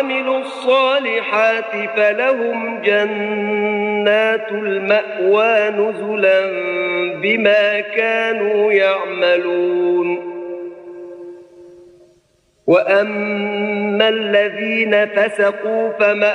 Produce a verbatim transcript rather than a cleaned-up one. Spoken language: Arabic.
وعملوا الصالحات فلهم جنات المأوى نزلا بما كانوا يعملون. وأما الذين فسقوا فمأواهم